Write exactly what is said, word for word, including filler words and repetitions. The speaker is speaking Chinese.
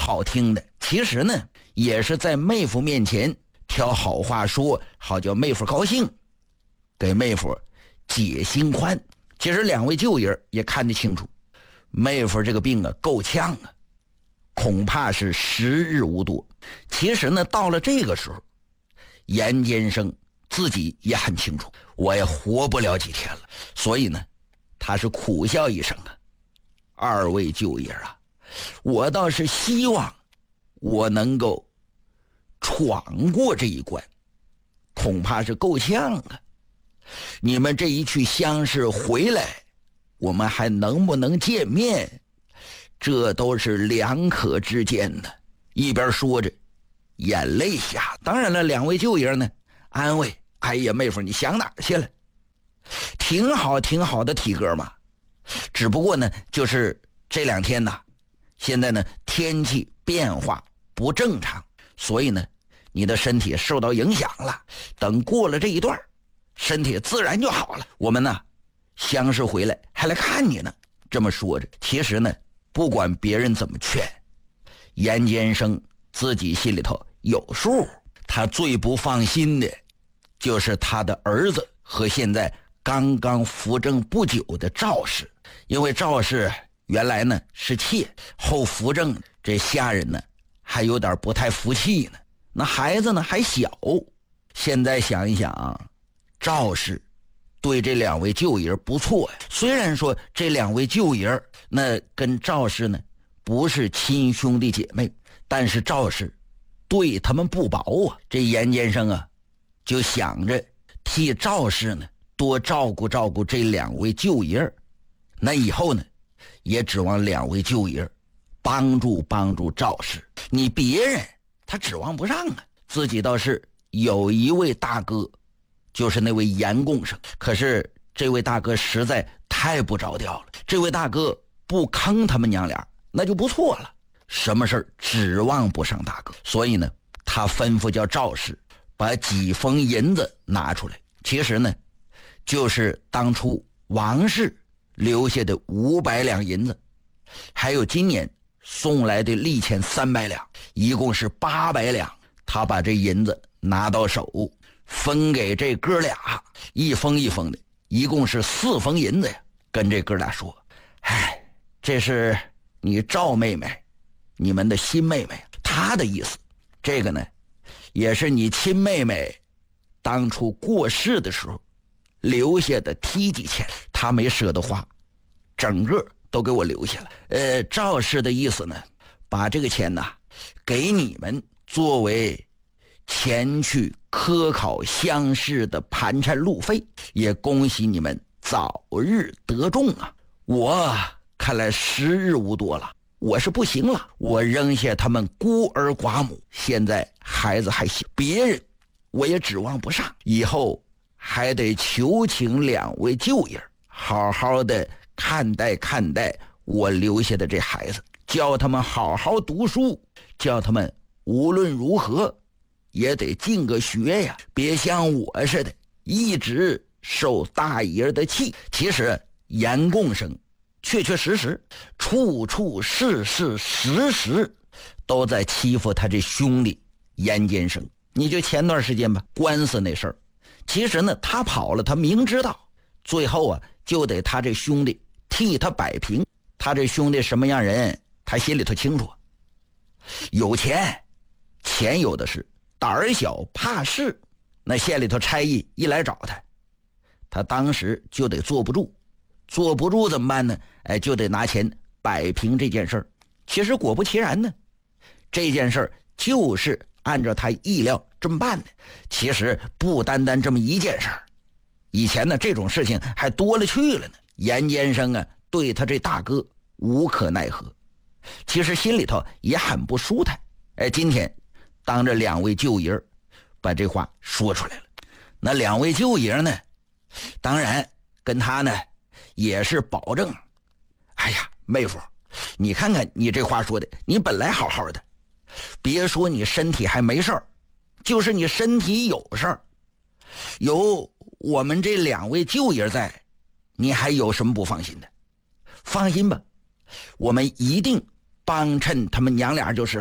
好听的，其实呢也是在妹夫面前挑好话说，好叫妹夫高兴，给妹夫解心宽。其实两位舅爷也看得清楚，妹夫这个病啊够呛啊，恐怕是时日无多。其实呢到了这个时候，严先生自己也很清楚，我也活不了几天了，所以呢他是苦笑一声啊，二位舅爷啊，我倒是希望我能够闯过这一关，恐怕是够呛啊。你们这一去乡试回来，我们还能不能见面，这都是两可之间呢。一边说着眼泪下。当然了，两位舅爷呢安慰，哎呀妹夫你想哪儿去了，挺好挺好的体格嘛，只不过呢就是这两天呢现在呢天气变化不正常，所以呢你的身体受到影响了，等过了这一段身体自然就好了，我们呢乡试回来还来看你呢。这么说着，其实呢不管别人怎么劝，严先生自己心里头有数。他最不放心的就是他的儿子和现在刚刚扶正不久的赵氏，因为赵氏原来呢是妾，后扶正，这下人呢还有点不太服气呢。那孩子呢还小，现在想一想，赵氏对这两位舅爷不错呀。虽然说这两位舅爷那跟赵氏呢不是亲兄弟姐妹，但是赵氏对他们不薄啊。这严先生啊就想着替赵氏呢多照顾照顾这两位舅爷，那以后呢也指望两位舅爷帮助帮助赵氏。你别人他指望不上啊，自己倒是有一位大哥，就是那位严公生，可是这位大哥实在太不着调了，这位大哥不坑他们娘俩那就不错了，什么事指望不上大哥。所以呢他吩咐叫赵氏把几封银子拿出来，其实呢就是当初王氏留下的五百两银子，还有今年送来的利钱三百两，一共是八百两。他把这银子拿到手，分给这哥俩，一封一封的，一共是四封银子呀。跟这哥俩说，哎，这是你赵妹妹，你们的新妹妹，她的意思，这个呢也是你亲妹妹当初过世的时候留下的梯级钱，她没舍得花，整个都给我留下了。呃，赵氏的意思呢，把这个钱呢给你们作为前去科考乡试的盘缠路费，也恭喜你们早日得中啊。我看来时日无多了，我是不行了，我扔下他们孤儿寡母，现在孩子还小，别人我也指望不上，以后还得求请两位舅爷好好的看待看待我留下的这孩子，教他们好好读书，叫他们无论如何也得进个学呀，别像我似的一直受大爷的气。其实严共生确确实实处处事事时时都在欺负他这兄弟严先生。你就前段时间吧，官司那事儿，其实呢他跑了，他明知道最后啊就得他这兄弟替他摆平。他这兄弟什么样人他心里头清楚，有钱钱有的是，胆儿小怕事，那县里头差役一来找他，他当时就得坐不住，坐不住怎么办呢？哎，就得拿钱摆平这件事儿。其实果不其然呢，这件事儿就是按照他意料这么办的。其实不单单这么一件事儿，以前呢这种事情还多了去了呢。严先生啊对他这大哥无可奈何，其实心里头也很不舒坦。哎，今天当着两位舅爷把这话说出来了。那两位舅爷呢当然跟他呢也是保证，哎呀妹夫，你看看你这话说的，你本来好好的，别说你身体还没事儿，就是你身体有事儿，有我们这两位舅爷在，你还有什么不放心的？放心吧，我们一定帮衬他们娘俩就是